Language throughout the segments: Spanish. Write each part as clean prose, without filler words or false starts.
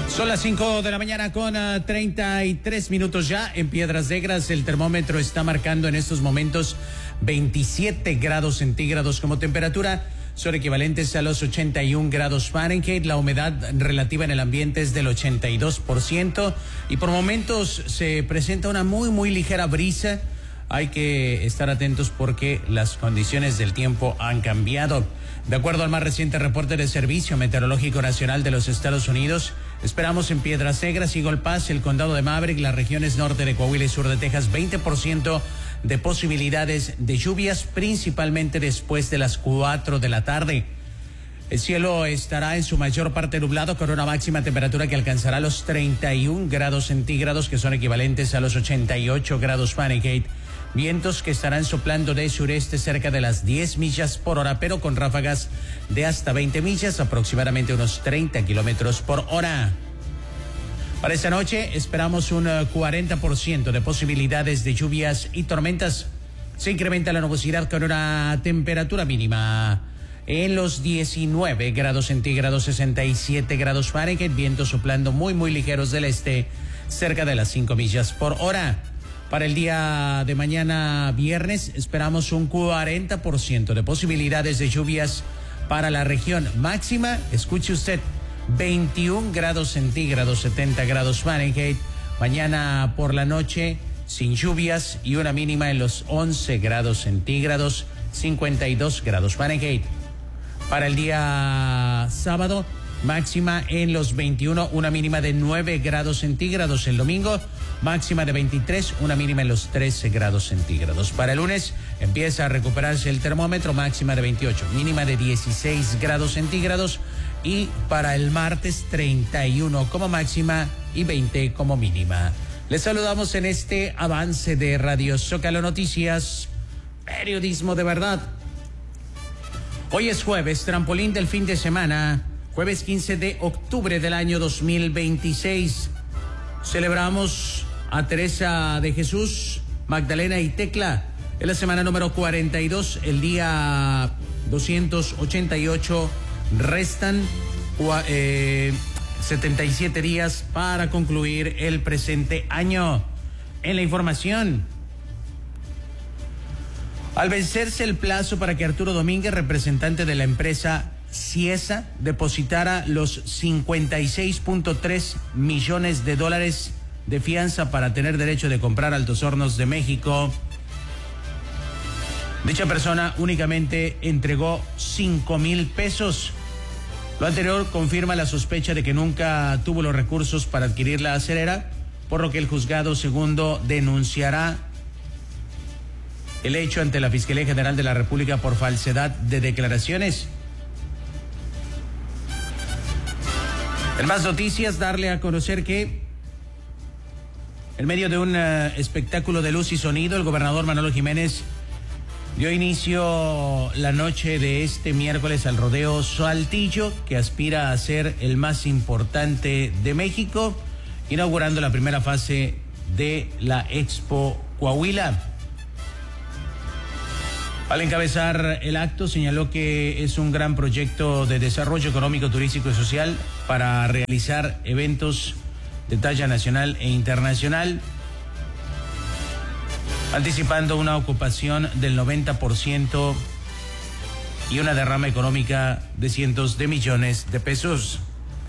Son las 5 de la mañana con 33 minutos ya. En Piedras Negras el termómetro está marcando en estos momentos 27 grados centígrados como temperatura. Son equivalentes a los 81 grados Fahrenheit. La humedad relativa en el ambiente es del 82% y por momentos se presenta una muy ligera brisa. Hay que estar atentos porque las condiciones del tiempo han cambiado. De acuerdo al más reciente reporte del Servicio Meteorológico Nacional de los Estados Unidos, esperamos en Piedras Negras, Eagle Pass, el condado de Maverick, las regiones norte de Coahuila y sur de Texas, 20% de posibilidades de lluvias, principalmente después de las 4 de la tarde. El cielo estará en su mayor parte nublado con una máxima temperatura que alcanzará los 31 grados centígrados, que son equivalentes a los 88 grados Fahrenheit. Vientos que estarán soplando de sureste cerca de las 10 millas por hora, pero con ráfagas de hasta 20 millas, aproximadamente unos 30 kilómetros por hora. Para esta noche esperamos un 40% de posibilidades de lluvias y tormentas. Se incrementa la nubosidad con una temperatura mínima en los 19 grados centígrados, 67 grados Fahrenheit, vientos soplando muy ligeros del este, cerca de las 5 millas por hora. Para el día de mañana viernes esperamos un 40% de posibilidades de lluvias para la región. Máxima, escuche usted, 21 grados centígrados, 70 grados Fahrenheit. Mañana por la noche sin lluvias y una mínima en los 11 grados centígrados, 52 grados Fahrenheit. Para el día sábado, máxima en los 21, una mínima de 9 grados centígrados. El domingo, máxima de 23, una mínima en los 13 grados centígrados. Para el lunes empieza a recuperarse el termómetro, máxima de 28, mínima de 16 grados centígrados. Y para el martes, 31 como máxima y 20 como mínima. Les saludamos en este avance de Radio Zócalo Noticias, periodismo de verdad. Hoy es jueves, trampolín del fin de semana. Jueves 15 de octubre del año 2026. Celebramos a Teresa de Jesús, Magdalena y Tecla. Es la semana número 42, el día 288. Restan 77 días para concluir el presente año. En la información, al vencerse el plazo para que Arturo Domínguez, representante de la empresa Ciesa, depositara los 56.3 millones de dólares de fianza para tener derecho de comprar Altos Hornos de México, dicha persona únicamente entregó 5,000 pesos. Lo anterior confirma la sospecha de que nunca tuvo los recursos para adquirir la acerera, por lo que el juzgado segundo denunciará el hecho ante la Fiscalía General de la República por falsedad de declaraciones. En más noticias, darle a conocer que en medio de un espectáculo de luz y sonido, el gobernador Manolo Jiménez dio inicio la noche de este miércoles al rodeo Saltillo, que aspira a ser el más importante de México, inaugurando la primera fase de la Expo Coahuila. Al encabezar el acto, señaló que es un gran proyecto de desarrollo económico, turístico y social para realizar eventos de talla nacional e internacional, anticipando una ocupación del 90% y una derrama económica de cientos de millones de pesos.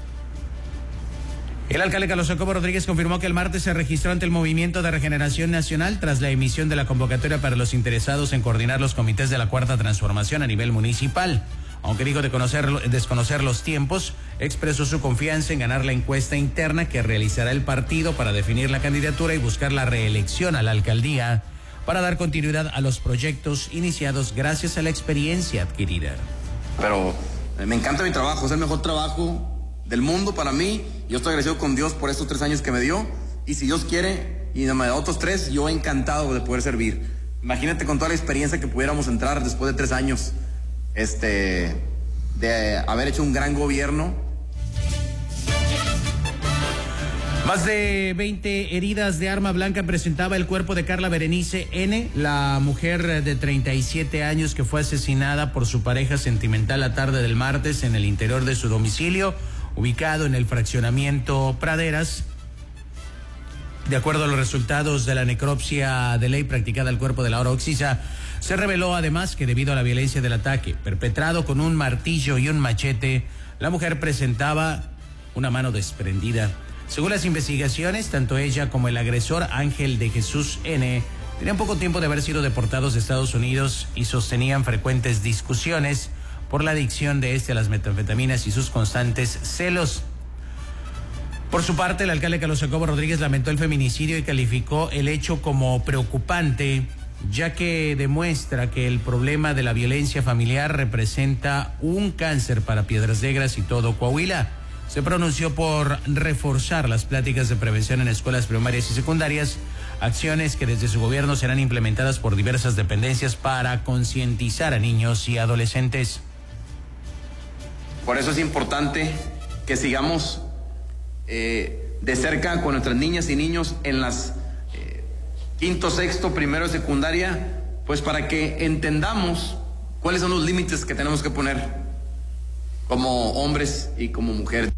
El alcalde Carlos Jacobo Rodríguez confirmó que el martes se registró ante el Movimiento de Regeneración Nacional tras la emisión de la convocatoria para los interesados en coordinar los comités de la Cuarta Transformación a nivel municipal. Aunque dijo desconocer los tiempos, expresó su confianza en ganar la encuesta interna que realizará el partido para definir la candidatura y buscar la reelección a la alcaldía para dar continuidad a los proyectos iniciados gracias a la experiencia adquirida. Pero me encanta mi trabajo, es el mejor trabajo del mundo para mí. Yo estoy agradecido con Dios por estos 3 años que me dio, y si Dios quiere y me da otros 3, yo encantado de poder servir. Imagínate con toda la experiencia que pudiéramos entrar después de 3 años de haber hecho un gran gobierno. Más de 20 heridas de arma blanca presentaba el cuerpo de Carla Berenice N., la mujer de 37 años que fue asesinada por su pareja sentimental la tarde del martes en el interior de su domicilio, ubicado en el fraccionamiento Praderas. De acuerdo a los resultados de la necropsia de ley practicada al cuerpo de Laura Oxiza, se reveló además que debido a la violencia del ataque, perpetrado con un martillo y un machete, la mujer presentaba una mano desprendida. Según las investigaciones, tanto ella como el agresor Ángel de Jesús N. tenían poco tiempo de haber sido deportados de Estados Unidos y sostenían frecuentes discusiones por la adicción de a las metanfetaminas y sus constantes celos. Por su parte, el alcalde Carlos Jacobo Rodríguez lamentó el feminicidio y calificó el hecho como preocupante, ya que demuestra que el problema de la violencia familiar representa un cáncer para Piedras Negras y todo Coahuila. Se pronunció por reforzar las pláticas de prevención en escuelas primarias y secundarias, acciones que desde su gobierno serán implementadas por diversas dependencias para concientizar a niños y adolescentes. Por eso es importante que sigamos de cerca con nuestras niñas y niños en las quinto, sexto, primero de secundaria, pues para que entendamos cuáles son los límites que tenemos que poner como hombres y como mujeres.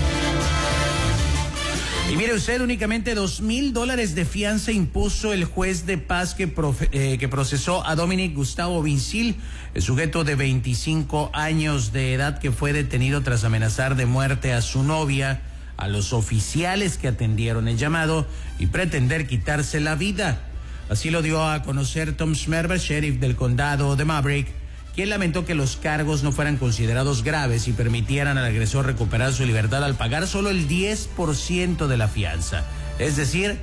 Y mire usted, únicamente $2,000 de fianza impuso el juez de paz que procesó a Dominic Gustavo Vincil, el sujeto de 25 años de edad que fue detenido tras amenazar de muerte a su novia, a los oficiales que atendieron el llamado y pretender quitarse la vida. Así lo dio a conocer Tom Schmerber, sheriff del condado de Maverick, quien lamentó que los cargos no fueran considerados graves y permitieran al agresor recuperar su libertad al pagar solo el 10% de la fianza, es decir,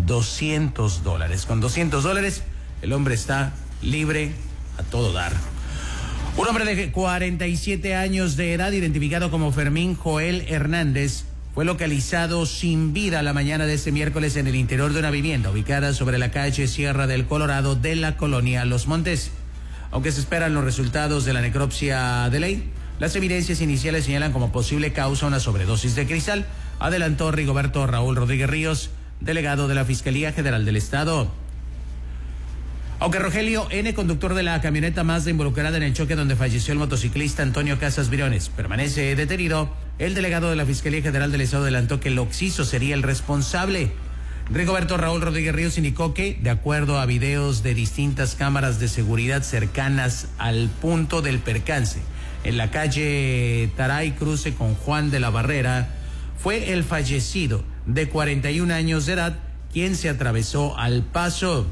$200. Con $200 el hombre está libre a todo dar. Un hombre de 47 años de edad, identificado como Fermín Joel Hernández, fue localizado sin vida la mañana de este miércoles en el interior de una vivienda ubicada sobre la calle Sierra del Colorado de la colonia Los Montes. Aunque se esperan los resultados de la necropsia de ley, las evidencias iniciales señalan como posible causa una sobredosis de cristal, adelantó Rigoberto Raúl Rodríguez Ríos, delegado de la Fiscalía General del Estado. Aunque Rogelio N., conductor de la camioneta Mazda involucrada en el choque donde falleció el motociclista Antonio Casas Briones, permanece detenido, el delegado de la Fiscalía General del Estado adelantó que el occiso sería el responsable. Rigoberto Raúl Rodríguez Ríos indicó que, de acuerdo a videos de distintas cámaras de seguridad cercanas al punto del percance, en la calle Taray cruce con Juan de la Barrera, fue el fallecido de 41 años de edad quien se atravesó al paso.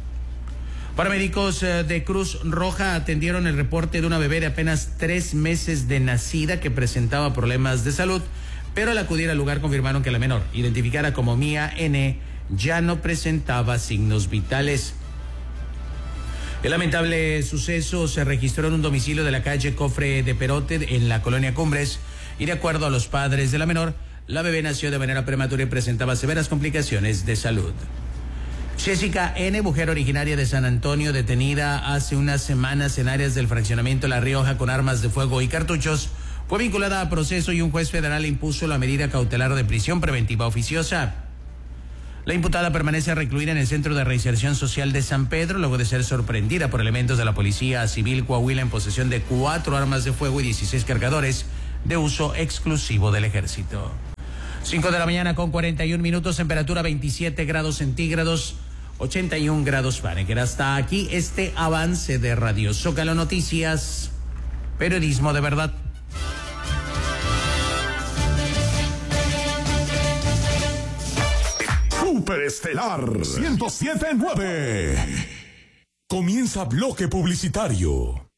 Paramédicos de Cruz Roja atendieron el reporte de una bebé de apenas 3 meses de nacida que presentaba problemas de salud, pero al acudir al lugar confirmaron que la menor, identificada como Mía N., ya no presentaba signos vitales. El lamentable suceso se registró en un domicilio de la calle Cofre de Perote en la colonia Cumbres y de acuerdo a los padres de la menor, la bebé nació de manera prematura y presentaba severas complicaciones de salud. Jessica N., mujer originaria de San Antonio, detenida hace unas semanas en áreas del fraccionamiento La Rioja con armas de fuego y cartuchos, fue vinculada a proceso y un juez federal impuso la medida cautelar de prisión preventiva oficiosa. La imputada permanece recluida en el Centro de Reinserción Social de San Pedro, luego de ser sorprendida por elementos de la Policía Civil Coahuila en posesión de 4 armas de fuego y 16 cargadores de uso exclusivo del Ejército. 5 de la mañana con 41 minutos, temperatura 27 grados centígrados, 81 grados Fahrenheit. Hasta aquí este avance de Radio Zócalo Noticias, periodismo de verdad. Superestelar 107.9. Comienza bloque publicitario.